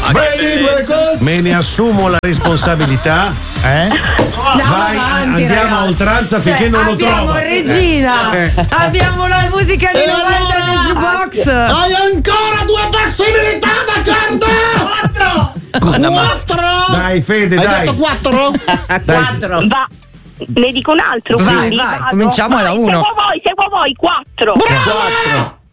Me ne assumo la responsabilità. Vai, andiamo a oltranza finché non lo trovo. Abbiamo Regina, abbiamo la musica di 90 del jukebox. Hai ancora 2 possibilità, d'accordo? 4. Dai, Fede, Hai dai. detto 4? 4. Va. Ne dico un altro, Vai, quindi vai, vado. cominciamo da 1. Seguo voi, 4. Bravo!